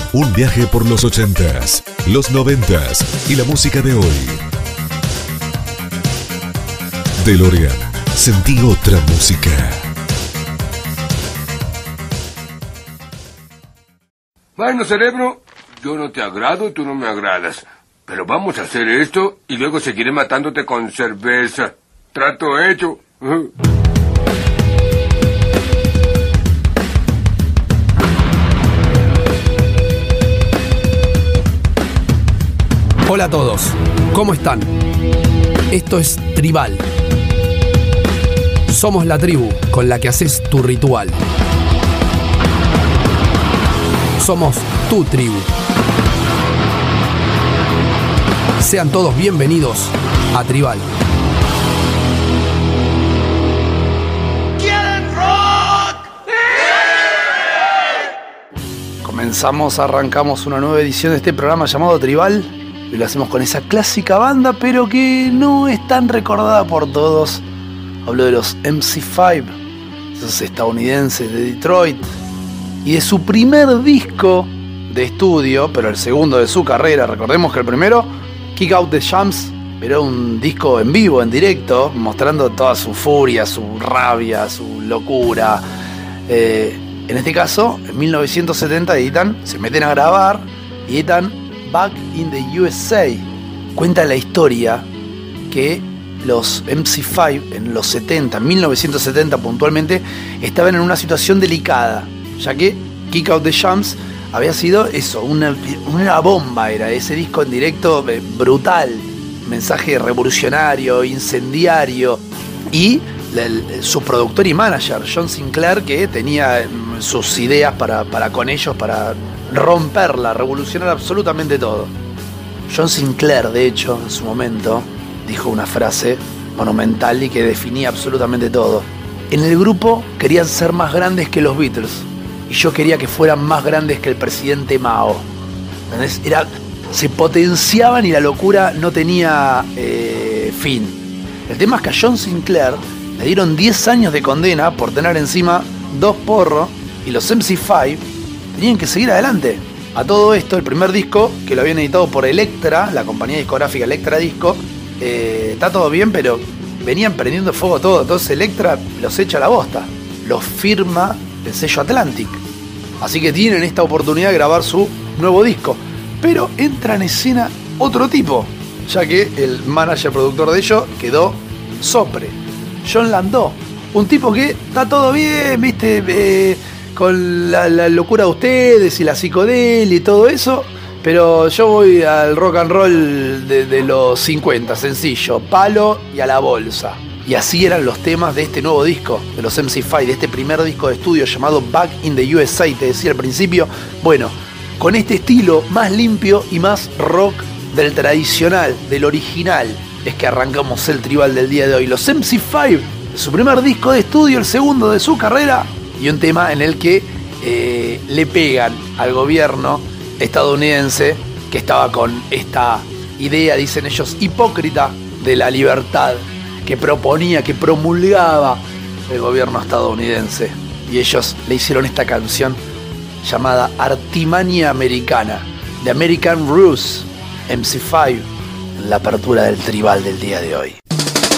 Un viaje por los 80s, los 90s y la música de hoy. DeLorean, sentí otra música. Bueno, cerebro, yo no te agrado y tú no me agradas. Pero vamos a hacer esto y luego seguiré matándote con cerveza. Trato hecho. Hola a todos, ¿cómo están? Esto es Tribal. Somos la tribu con la que haces tu ritual. Somos tu tribu. Sean todos bienvenidos a Tribal. Arrancamos una nueva edición de este programa llamado Tribal. Y lo hacemos con esa clásica banda, pero que no es tan recordada por todos. Hablo de los MC5, esos estadounidenses de Detroit, y de su primer disco de estudio, pero el segundo de su carrera. Recordemos que el primero, Kick Out the Jams, era un disco en vivo, en directo, mostrando toda su furia, su rabia, su locura. En este caso, en 1970 se meten a grabar y editan Back in the USA. Cuenta la historia que los MC5 en los 70, 1970 puntualmente, estaban en una situación delicada, ya que Kick Out the Jams había sido eso, una bomba, era ese disco en directo brutal, mensaje revolucionario, incendiario, y su productor y manager, John Sinclair, que tenía sus ideas para con ellos, para romperla, revolucionar absolutamente todo. John Sinclair, de hecho, en su momento, dijo una frase monumental y que definía absolutamente todo. En el grupo querían ser más grandes que los Beatles, y yo quería que fueran más grandes que el presidente Mao. ¿Entendés? Se potenciaban y la locura no tenía fin. El tema es que a John Sinclair le dieron 10 años de condena por tener encima 2 porros, y los MC5 tenían que seguir adelante. A todo esto, el primer disco, que lo habían editado por Elektra, la compañía discográfica Elektra Disco, está todo bien, pero venían prendiendo fuego todo. Entonces Elektra los echa a la bosta, los firma el sello Atlantic. Así que tienen esta oportunidad de grabar su nuevo disco. Pero entra en escena otro tipo, ya que el manager productor de ellos quedó sopre, John Landau. Un tipo que está todo bien, viste, con la locura de ustedes y la psicodelia y todo eso, pero yo voy al rock and roll de los 50, sencillo, palo y a la bolsa. Y así eran los temas de este nuevo disco de los MC5, de este primer disco de estudio llamado Back in the USA, te decía al principio. Bueno, con este estilo más limpio y más rock del tradicional, del original, es que arrancamos el Tribal del día de hoy. Los MC5, su primer disco de estudio, el segundo de su carrera, y un tema en el que le pegan al gobierno estadounidense, que estaba con esta idea, dicen ellos, hipócrita de la libertad que proponía, que promulgaba el gobierno estadounidense. Y ellos le hicieron esta canción llamada Artimaña Americana, de American Ruse, MC5, en la apertura del Tribal del día de hoy.